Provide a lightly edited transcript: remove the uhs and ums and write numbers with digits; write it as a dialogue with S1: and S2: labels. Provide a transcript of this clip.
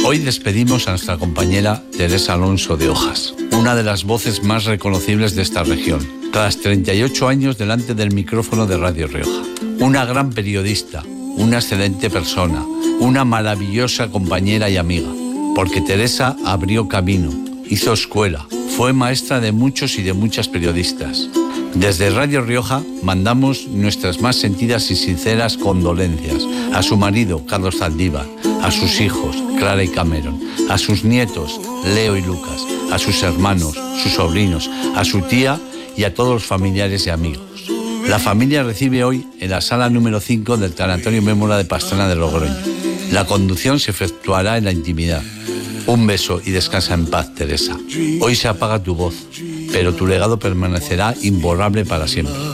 S1: Hoy despedimos a nuestra compañera Teresa Alonso de Hojas, una de las voces más reconocibles de esta región, tras 38 años delante del micrófono de Radio Rioja. Una gran periodista, una excelente persona, una maravillosa compañera y amiga, porque Teresa abrió camino, hizo escuela, fue maestra de muchos y de muchas periodistas. Desde Radio Rioja mandamos nuestras más sentidas y sinceras condolencias a su marido, Carlos Zaldívar, a sus hijos, Clara y Cameron, a sus nietos, Leo y Lucas, a sus hermanos, sus sobrinos, a su tía y a todos los familiares y amigos. La familia recibe hoy en la sala número 5 del Tanatorio Mémola de Pastrana de Logroño. La conducción se efectuará en la intimidad. Un beso y descansa en paz, Teresa. Hoy se apaga tu voz, pero tu legado permanecerá imborrable para siempre.